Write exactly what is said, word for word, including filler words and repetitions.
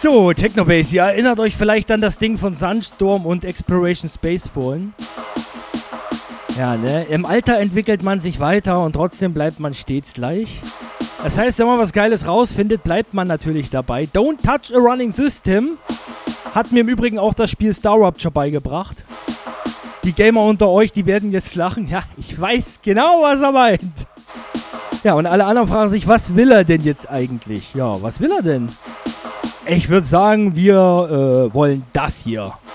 So, Technobase, ihr erinnert euch vielleicht an das Ding von Sunstorm und Exploration Space Fallen. Ja, ne? Im Alter entwickelt man sich weiter und trotzdem bleibt man stets gleich. Das heißt, wenn man was Geiles rausfindet, bleibt man natürlich dabei. Don't touch a running system hat mir im Übrigen auch das Spiel Star Rapture beigebracht. Die Gamer unter euch, die werden jetzt lachen. Ja, ich weiß genau, was er meint. Ja, und alle anderen fragen sich, was will er denn jetzt eigentlich? Ja, was will er denn? Ich würde sagen, wir äh, wollen das hier.